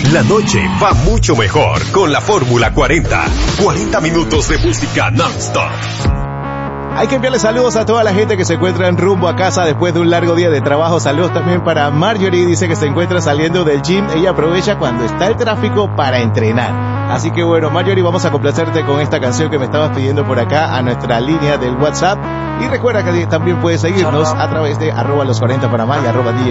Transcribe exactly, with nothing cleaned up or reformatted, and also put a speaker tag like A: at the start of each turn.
A: La noche va mucho mejor con la Fórmula cuarenta. cuarenta minutos de música non-stop.
B: Hay que enviarle saludos a toda la gente que se encuentra en rumbo a casa después de un largo día de trabajo. Saludos también para Marjorie, dice que se encuentra saliendo del gym. Ella aprovecha cuando está el tráfico para entrenar. Así que bueno, Marjorie, vamos a complacerte con esta canción que me estabas pidiendo por acá a nuestra línea del WhatsApp. Y recuerda que también puedes seguirnos a través de arroba los cuarenta Panamá y arroba D J